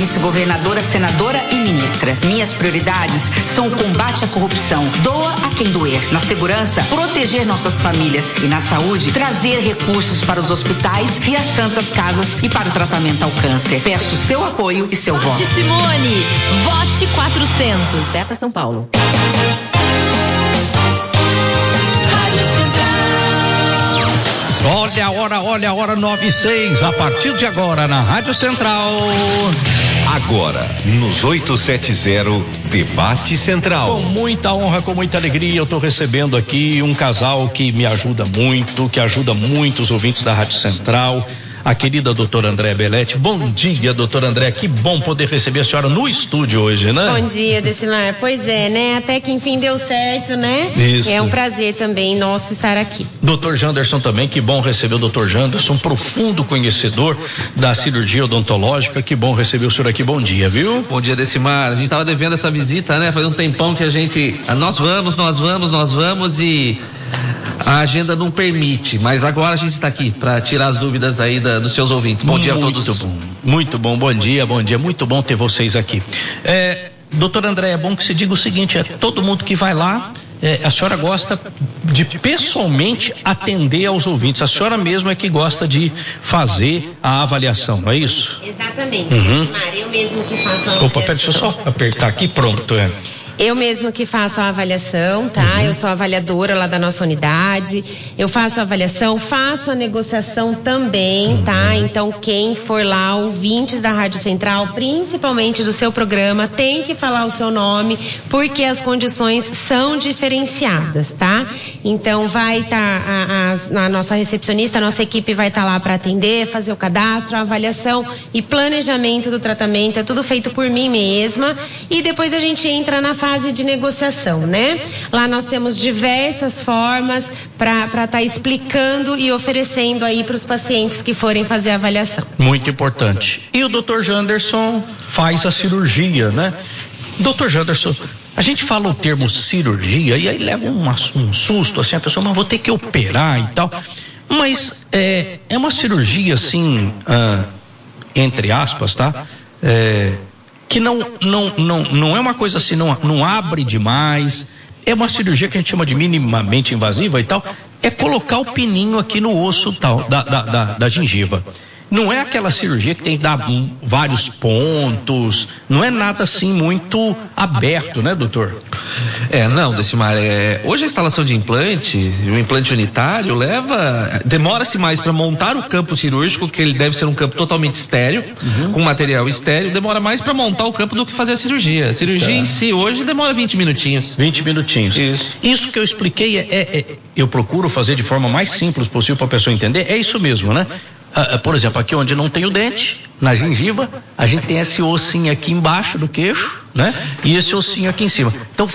vice-governadora, senadora e ministra. Minhas prioridades são o combate à corrupção. Doa a quem doer. Na segurança, proteger nossas famílias. E na saúde, trazer recursos para os hospitais e as santas casas e para o tratamento ao câncer. Peço seu apoio e seu voto. Vote Simone. Vote 400. É para São Paulo. Olha a hora 9:06, a partir de agora na Rádio Central. Agora, nos 870, Debate Central. Com muita honra, com muita alegria, eu estou recebendo aqui um casal que me ajuda muito, que ajuda muito os ouvintes da Rádio Central. A querida doutora Andréa Belletti. Bom dia, doutora Andréa, que bom poder receber a senhora no estúdio hoje, né? Bom dia, Decimar. Pois é, né? Até que enfim deu certo, né? Isso. É um prazer também nosso estar aqui. Doutor Janderson também, que bom receber o doutor Janderson, um profundo conhecedor da cirurgia odontológica, que bom receber o senhor aqui, bom dia, viu? Bom dia, Decimar. A gente estava devendo essa visita, né? Faz um tempão que a gente, nós vamos e a agenda não permite, mas agora a gente está aqui para tirar as dúvidas aí dos seus ouvintes. Bom dia a todos. Muito bom, bom dia, muito bom ter vocês aqui. Doutora André, é bom que se diga o seguinte, todo mundo que vai lá, a senhora gosta de pessoalmente atender aos ouvintes, a senhora mesma é que gosta de fazer a avaliação, não é isso? Exatamente, Decimar, eu mesmo que faço a avaliação. Opa, pera, deixa eu só apertar aqui, pronto, Eu mesmo que faço a avaliação, tá? Eu sou avaliadora lá da nossa unidade. Eu faço a avaliação, faço a negociação também, tá? Então, quem for lá, ouvintes da Rádio Central, principalmente do seu programa, tem que falar o seu nome, porque as condições são diferenciadas, tá? Então, vai a nossa recepcionista, a nossa equipe vai estar lá para atender, fazer o cadastro, a avaliação e planejamento do tratamento, é tudo feito por mim mesma. E depois a gente entra na fase de negociação, né? Lá nós temos diversas formas para estar explicando e oferecendo aí para os pacientes que forem fazer a avaliação. Muito importante. E o Dr. Janderson faz a cirurgia, né? Dr. Janderson, a gente fala o termo cirurgia e aí leva um susto, assim, a pessoa, mas vou ter que operar e tal. Mas é uma cirurgia, assim, entre aspas, tá? Que não é uma coisa assim, não abre demais, é uma cirurgia que a gente chama de minimamente invasiva e tal, é colocar o pininho aqui no osso tal, da gengiva. Não é aquela cirurgia que tem que dar vários pontos, não é nada assim muito aberto, né, doutor? Não, Decimar, hoje a instalação de implante, o implante unitário demora-se mais para montar o campo cirúrgico, que ele deve ser um campo totalmente estéril, com material estéril, demora mais para montar o campo do que fazer a cirurgia. A cirurgia em si hoje demora 20 minutinhos. 20 minutinhos. Isso que eu expliquei eu procuro fazer de forma mais simples possível para a pessoa entender, é isso mesmo, né? Por exemplo, aqui onde não tem o dente, na gengiva, a gente tem esse ossinho aqui embaixo do queixo, né? E esse ossinho aqui em cima. Então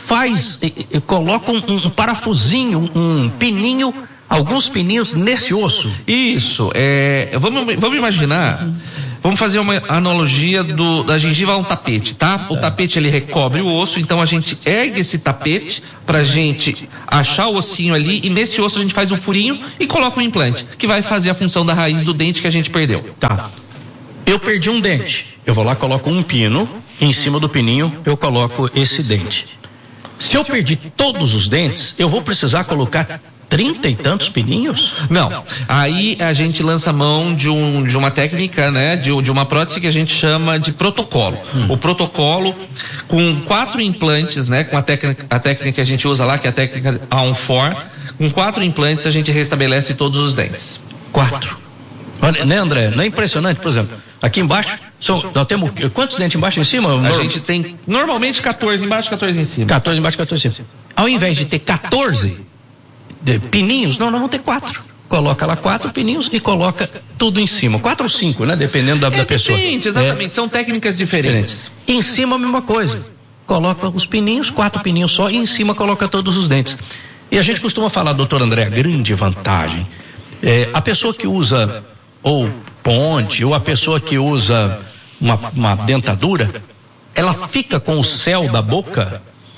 coloca um parafusinho, um pininho, alguns pininhos nesse osso. Isso, vamos imaginar, vamos fazer uma analogia da gengiva a um tapete, tá? O tapete ele recobre o osso, então a gente ergue esse tapete pra gente achar o ossinho ali e nesse osso a gente faz um furinho e coloca um implante, que vai fazer a função da raiz do dente que a gente perdeu. Tá. Eu perdi um dente, eu vou lá, coloco um pino, em cima do pininho eu coloco esse dente. Se eu perdi todos os dentes, eu vou precisar colocar 30 e tantos pininhos? Não, aí a gente lança mão de uma técnica, né, de uma prótese que a gente chama de protocolo. O protocolo com 4 implantes, né, com a técnica que a gente usa lá, que é a técnica A1-4, com 4 implantes a gente restabelece todos os dentes. 4. Olha, né, André? Não é impressionante, por exemplo, aqui embaixo, nós temos quantos dentes embaixo e em cima? A gente tem normalmente 14 embaixo, 14 em cima. 14 embaixo, 14 em cima. Ao invés de ter 14 pininhos, nós vamos ter 4. Coloca lá 4 pininhos e coloca tudo em cima. 4 ou 5, né? Dependendo da pessoa. Depende, exatamente. São técnicas diferentes. Em cima a mesma coisa. Coloca os pininhos, 4 pininhos só, e em cima coloca todos os dentes. E a gente costuma falar, doutor André, a grande vantagem. A pessoa que usa ou ponte, ou a pessoa que usa uma dentadura, ela fica com o céu da boca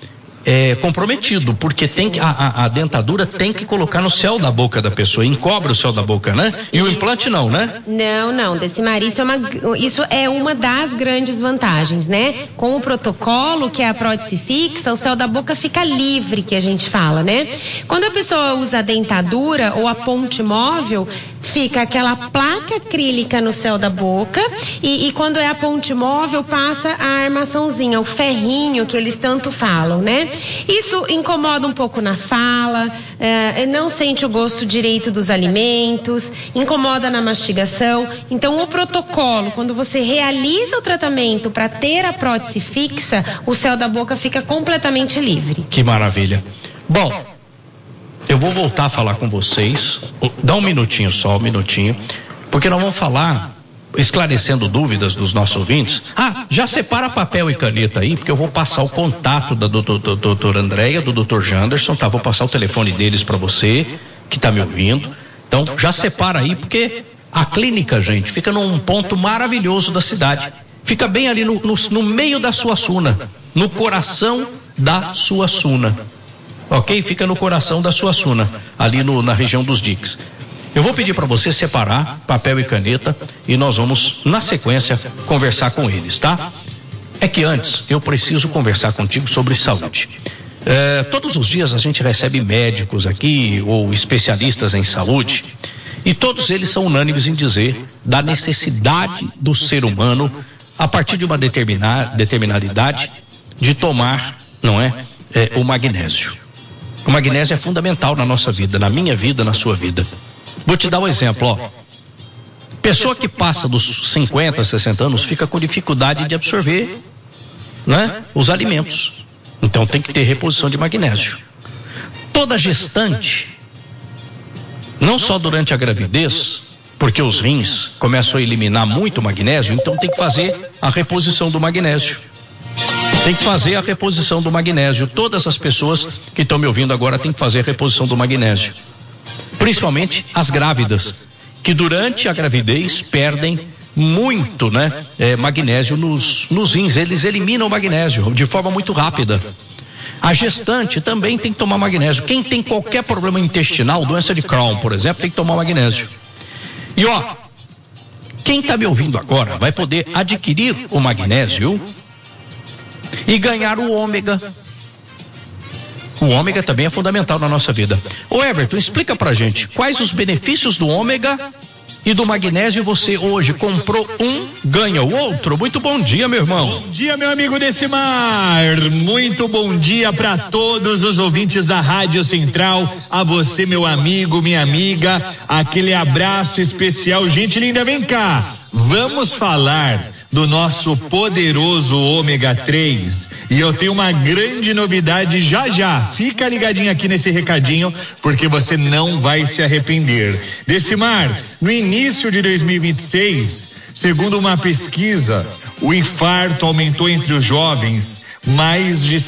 comprometido, porque a dentadura tem que colocar no céu da boca da pessoa, encobre o céu da boca, né? E o implante não, né? Não, Decimar, isso é uma das grandes vantagens, né? Com o protocolo, que é a prótese fixa, o céu da boca fica livre, que a gente fala, né? Quando a pessoa usa a dentadura ou a ponte móvel, fica aquela placa acrílica no céu da boca e quando é a ponte móvel, passa a armaçãozinha, o ferrinho que eles tanto falam, né? Isso incomoda um pouco na fala, não sente o gosto direito dos alimentos, incomoda na mastigação. Então, o protocolo, quando você realiza o tratamento para ter a prótese fixa, o céu da boca fica completamente livre. Que maravilha. Bom, eu vou voltar a falar com vocês, dá um minutinho, porque nós vamos falar, esclarecendo dúvidas dos nossos ouvintes. Já separa papel e caneta aí, porque eu vou passar o contato da doutora Andréia, do doutor Janderson, tá? Vou passar o telefone deles para você, que tá me ouvindo. Então, já separa aí, porque a clínica, gente, fica num ponto maravilhoso da cidade. Fica bem ali no meio da Suassuna, no coração da Suassuna. Ok? Fica no coração da Suassuna, ali na região dos diques. Eu vou pedir para você separar papel e caneta e nós vamos, na sequência, conversar com eles, tá? É que antes eu preciso conversar contigo sobre saúde. Todos os dias a gente recebe médicos aqui ou especialistas em saúde e todos eles são unânimes em dizer da necessidade do ser humano, a partir de uma determinada idade, de tomar, o magnésio. O magnésio é fundamental na nossa vida, na minha vida, na sua vida. Vou te dar um exemplo, Pessoa que passa dos 50, 60 anos fica com dificuldade de absorver, os alimentos. Então tem que ter reposição de magnésio. Toda gestante, não só durante a gravidez, porque os rins começam a eliminar muito magnésio, então tem que fazer a reposição do magnésio. Tem que fazer a reposição do magnésio. Todas as pessoas que estão me ouvindo agora têm que fazer a reposição do magnésio. Principalmente as grávidas, que durante a gravidez perdem muito, magnésio nos rins. Eles eliminam o magnésio de forma muito rápida. A gestante também tem que tomar magnésio. Quem tem qualquer problema intestinal, doença de Crohn, por exemplo, tem que tomar magnésio. E quem está me ouvindo agora vai poder adquirir o magnésio e ganhar o ômega. O ômega também é fundamental na nossa vida. Ô Everton, explica pra gente quais os benefícios do ômega e do magnésio. Você hoje comprou um, ganha o outro. Muito bom dia, meu irmão. Bom dia, meu amigo Decimar. Muito bom dia para todos os ouvintes da Rádio Central. A você, meu amigo, minha amiga, aquele abraço especial. Gente linda, vem cá. Vamos falar do nosso poderoso ômega 3. E eu tenho uma grande novidade já. Fica ligadinho aqui nesse recadinho, porque você não vai se arrepender. Decimar, no início de 2026, segundo uma pesquisa, o infarto aumentou entre os jovens mais de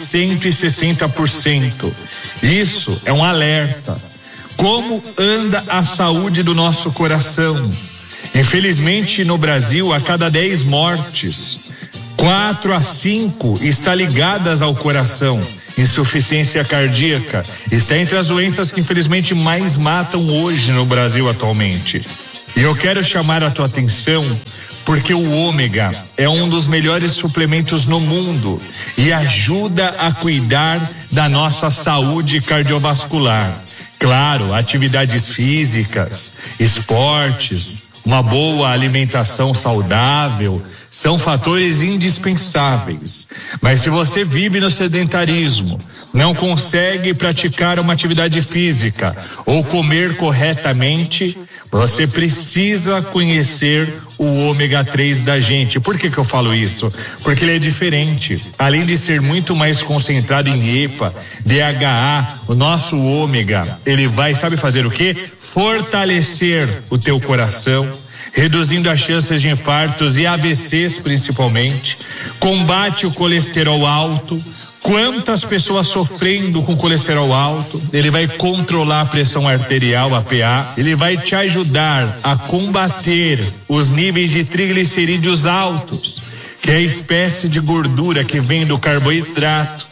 160%. Isso é um alerta. Como anda a saúde do nosso coração? Infelizmente, no Brasil, a cada 10 mortes, 4 a 5 está ligadas ao coração. Insuficiência cardíaca está entre as doenças que infelizmente mais matam hoje no Brasil atualmente. E eu quero chamar a tua atenção porque o ômega é um dos melhores suplementos no mundo e ajuda a cuidar da nossa saúde cardiovascular. Claro, atividades físicas, esportes, uma boa alimentação saudável são fatores indispensáveis. Mas se você vive no sedentarismo, não consegue praticar uma atividade física ou comer corretamente, você precisa conhecer o ômega 3 da gente. Por que eu falo isso? Porque ele é diferente. Além de ser muito mais concentrado em EPA, DHA, o nosso ômega, ele vai, sabe fazer o quê? Fortalecer o teu coração, reduzindo as chances de infartos e AVCs principalmente, combate o colesterol alto. Quantas pessoas sofrendo com colesterol alto? Ele vai controlar a pressão arterial, a PA. Ele vai te ajudar a combater os níveis de triglicerídeos altos, que é a espécie de gordura que vem do carboidrato,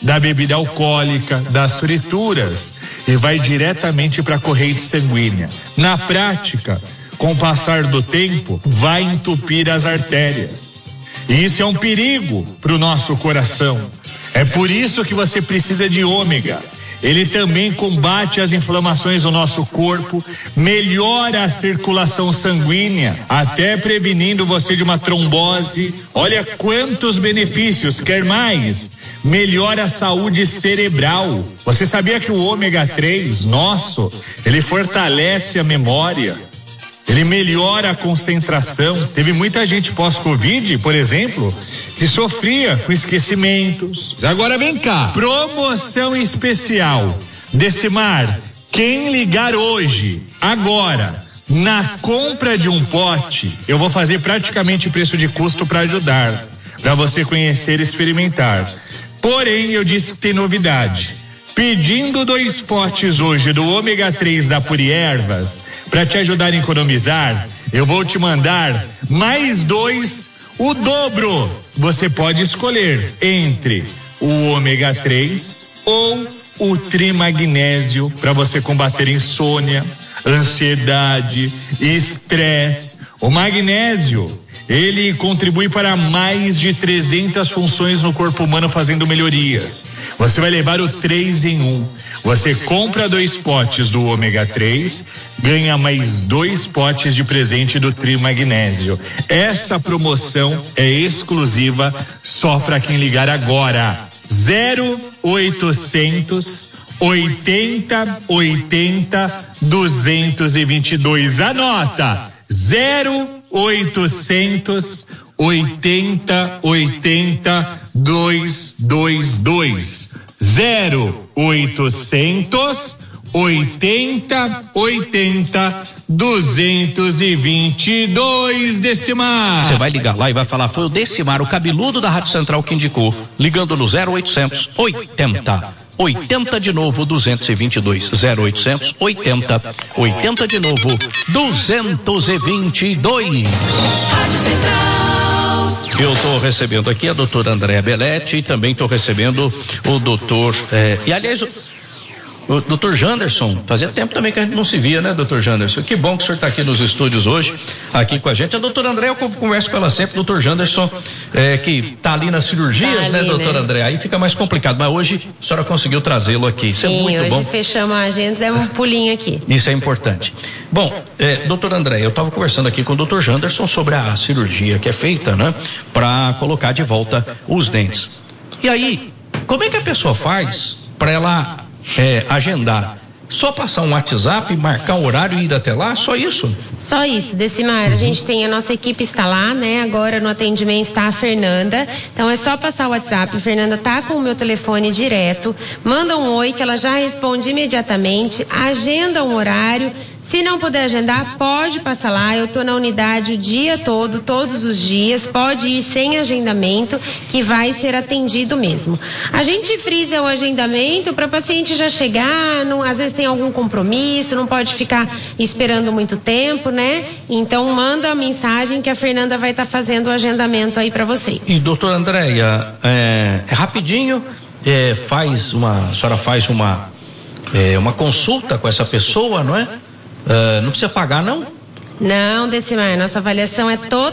da bebida alcoólica, das frituras e vai diretamente para a corrente sanguínea. Na prática, com o passar do tempo, vai entupir as artérias. E isso é um perigo para o nosso coração. É por isso que você precisa de ômega. Ele também combate as inflamações do nosso corpo, melhora a circulação sanguínea, até prevenindo você de uma trombose. Olha quantos benefícios, quer mais? Melhora a saúde cerebral. Você sabia que o ômega 3 nosso, ele fortalece a memória? Ele melhora a concentração. Teve muita gente pós-Covid, por exemplo, que sofria com esquecimentos. Agora vem cá. Promoção especial. Decimar, quem ligar hoje, agora, na compra de um pote, eu vou fazer praticamente preço de custo para ajudar, para você conhecer e experimentar. Porém, eu disse que tem novidade. Pedindo 2 potes hoje do ômega 3 da Puri Ervas, para te ajudar a economizar, eu vou te mandar mais 2, o dobro. Você pode escolher entre o ômega 3 ou o trimagnésio para você combater insônia, ansiedade, estresse. O magnésio, ele contribui para mais de 300 funções no corpo humano, fazendo melhorias. Você vai levar o 3 em 1. Você compra 2 potes do ômega 3, ganha mais 2 potes de presente do trimagnésio. Essa promoção é exclusiva só para quem ligar agora. 0800 80 80 222. Anota. 0800 80 80 222. 0800 80 80 222. Decimar. Você vai ligar lá e vai falar: foi o Decimar, o cabeludo da Rádio Central, que indicou. Ligando no 0800 80 80 de novo 222. 0800 80 80 de novo 222. Rádio Central. Eu estou recebendo aqui a doutora Andréa Belletti e também estou recebendo o doutor e aliás o doutor Janderson. Fazia tempo também que a gente não se via, né, doutor Janderson? Que bom que o senhor está aqui nos estúdios hoje, aqui com a gente. A doutora Andréa, eu converso com ela sempre, doutor Janderson, que está ali nas cirurgias, né, doutora Andréa? Aí fica mais complicado, mas hoje a senhora conseguiu trazê-lo aqui. Isso Sim, é muito hoje bom. Fechamos a agenda, demos um pulinho aqui. Isso é importante. Bom, doutora Andréa, eu estava conversando aqui com o doutor Janderson sobre a cirurgia que é feita, né, para colocar de volta os dentes. E aí, como é que a pessoa faz para ela agendar? Só passar um WhatsApp, marcar um horário e ir até lá? Só isso? Só isso, Decimar. A gente tem, a nossa equipe está lá, né? Agora no atendimento está a Fernanda. Então é só passar o WhatsApp. A Fernanda tá com o meu telefone direto. Manda um oi que ela já responde imediatamente. Agenda um horário. Se não puder agendar, pode passar lá. Eu tô na unidade o dia todo, todos os dias. Pode ir sem agendamento, que vai ser atendido mesmo. A gente frisa o agendamento para o paciente já chegar, não, às vezes tem algum compromisso, não pode ficar esperando muito tempo, né? Então manda a mensagem que a Fernanda vai estar fazendo o agendamento aí para vocês. E doutora Andréa, é rapidinho, a senhora faz uma consulta com essa pessoa, não é? Não precisa pagar, não? Não, Decimar, nossa avaliação é totalmente